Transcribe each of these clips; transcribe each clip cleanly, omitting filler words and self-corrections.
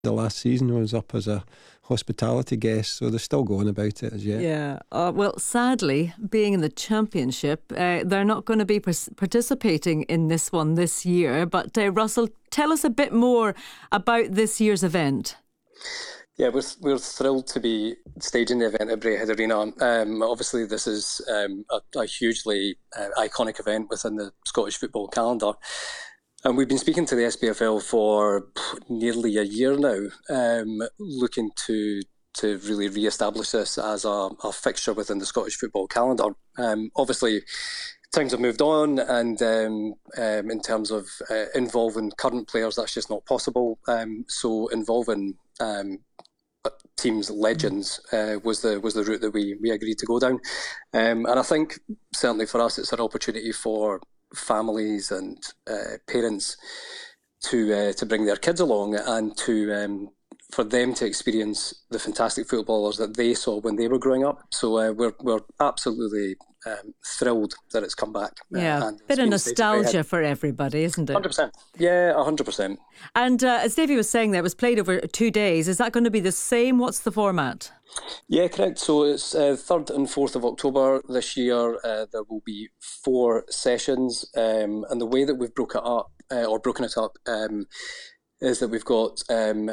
The last season was up as a hospitality guest, so they're still going about it as yet. Yeah. Well, sadly, being in the Championship, they're not going to be participating in this one this year. But Russell, tell us a bit more about this year's event. Yeah, we're thrilled to be staging the event at Braehead Arena. Obviously, this is a hugely iconic event within the Scottish football calendar. And we've been speaking to the SPFL for nearly a year now, looking to really re-establish this as a fixture within the Scottish football calendar. Obviously, times have moved on, and in terms of involving current players, that's just not possible. So involving teams' legends was the route that we agreed to go down. And I think certainly for us, it's an opportunity for families and parents to bring their kids along and for them to experience the fantastic footballers that they saw when they were growing up. So we're absolutely thrilled that it's come back. Yeah, a bit of nostalgia for everybody, isn't it? 100%. Yeah, 100%. And as Davey was saying, that was played over 2 days. Is that going to be the same? What's the format? Yeah, correct. So it's 3rd and 4th of October this year. There will be 4 sessions. And the way that we've broken it up, is that we've got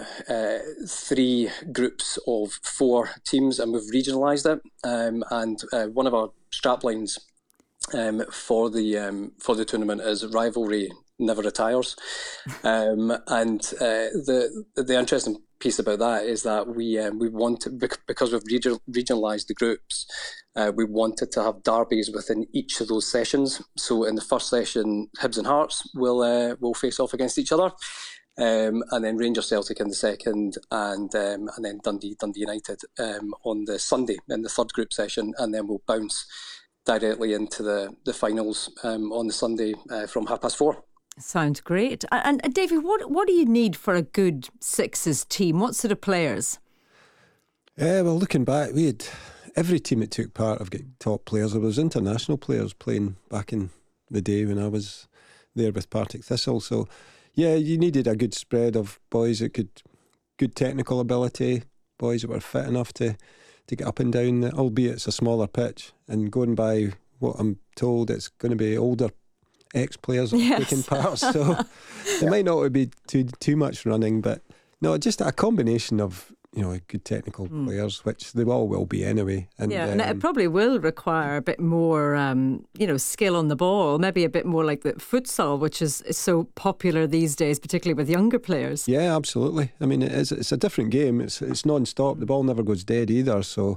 3 groups of 4 teams, and we've regionalised it. And one of our straplines for the tournament is "Rivalry never retires." And the interesting piece about that is that we wanted, because we've regionalised the groups, we wanted to have derbies within each of those sessions. So in the first session, Hibs and Hearts will face off against each other. And then Rangers Celtic in the second, and then Dundee United on the Sunday in the third group session, and then we'll bounce directly into the finals on the Sunday from 4:30. Sounds great. And Davey, what do you need for a good Sixes team? What sort of players? Well, looking back, we had every team that took part have got top players. There was international players playing back in the day when I was there with Partick Thistle. So yeah, you needed a good spread of boys that good technical ability, boys that were fit enough to get up and down, albeit it's a smaller pitch. And going by what I'm told, it's going to be older ex-players taking part, so it might not be too much running, but no, just a combination of good technical players, which they all will be anyway. And and it probably will require a bit more skill on the ball, maybe a bit more like the futsal, which is so popular these days, particularly with younger players. Yeah, absolutely. I mean, it's a different game. It's non-stop. The ball never goes dead either. So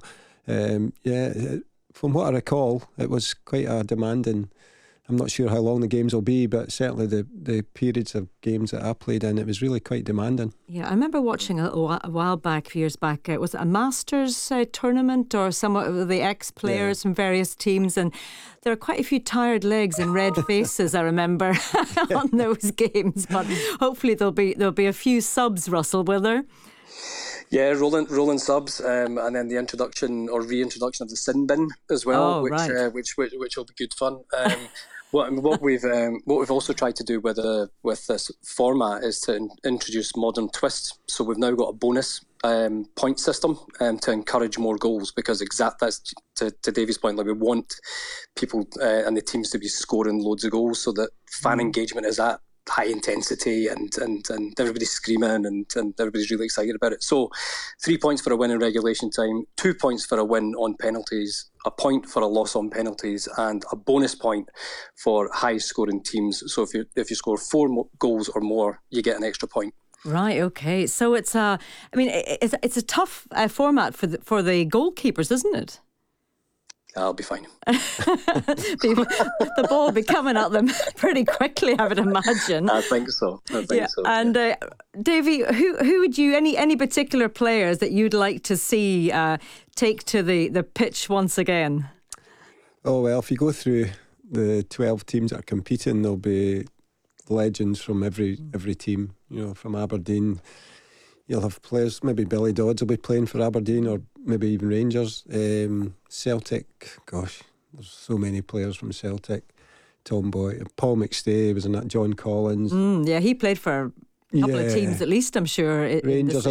from what I recall, it was quite a demanding. I'm not sure how long the games will be, but certainly the periods of games that I played in, it was really quite demanding. Yeah, I remember watching a while back, a few years back, was it a Masters tournament or some of the ex-players from various teams, and there are quite a few tired legs and red faces, I remember, on those games, but hopefully there'll be a few subs, Russell, will there? Yeah, rolling subs, and then the introduction or reintroduction of the sin bin as well, which will be good fun. What we've also tried to do with this format is to introduce modern twists. So we've now got a bonus point system to encourage more goals, because that's to Davey's point. Like, we want people and the teams to be scoring loads of goals, so that fan engagement is at high intensity and everybody's screaming and everybody's really excited about it. So 3 points for a win in regulation time, 2 points for a win on penalties, a point for a loss on penalties, and a bonus point for high scoring teams. So if you score 4 goals or more, you get an extra point. Right, okay. So it's a tough format for the goalkeepers, isn't it? I'll be fine. The ball will be coming at them pretty quickly, I would imagine. I think so. And Davey, who would you, any particular players that you'd like to see take to the pitch once again? Oh, well, if you go through the 12 teams that are competing, there'll be legends from every team. From Aberdeen, you'll have players, maybe Billy Dodds will be playing for Aberdeen, or maybe even Rangers. Celtic, gosh, there's so many players from Celtic. Tom Boyd, Paul McStay was in that, John Collins. Yeah, he played for couple of teams at least, I'm sure. Rangers